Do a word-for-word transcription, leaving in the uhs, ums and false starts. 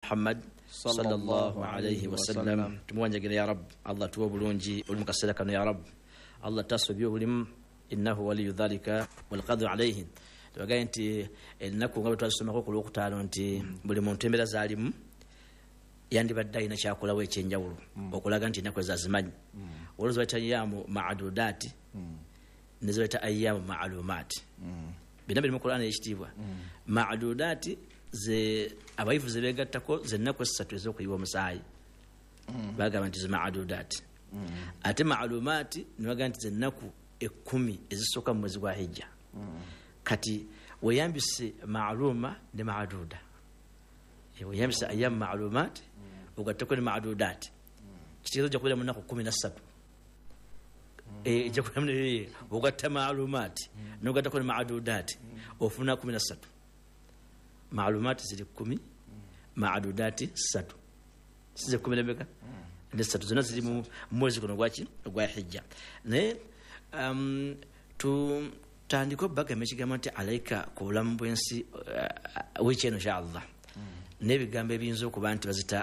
Muhammad sallallahu alayhi wa sallam. Tumuwanjagira ya Rabb Allah tuwa bulungi uli mukasera kano ya Rabb Allah tasobyo bulimu innahu waliyu dhalika wal qadru alayhi. Tugaye nti ennaku nga twasomako ku lwokutaano nti buli muntu embeera zaalimu yandibadde alina kyakolawo ekyenjawulo okulaga nti ennaku ezazimanyi. Olowooza bayita ayyamu maadudaati ne ze bayita ayyamu maalumaati. Bina biri mu Qur'ani ekitiibwa. Maadudaati ze abayivu ze beegattako ze nnaku essatu ez'okuyiwa omusaayi bagamba nti ze maadudaati. Ate maalumaati ne bagamba nti ze nnaku ekkumi ezisooka mu mwezi gwa hijja. Kati weyambise maaluma ne maaduda weyambise ayyamu maalumaati ogatteko ne maadudaati kitegeeza ojja kubeera mu nnaku kumi na ssatu ejja kubeera mu ogatta maalumaati n'ogattako ne maadudaati ofuna kumi na ssatu. Maalumaati ziri kumi maadudaati ssatu size kumi n'emeka ne ssatu zonna ziri mu mwezi guno gwaki ogwa hijja. Naye um, tu tandiko bagamba ekigambo nti alaika ku bulamu bw'ensi uh, wiki eno insha Allah n'ebigambo ebiyinza okuba nti bazita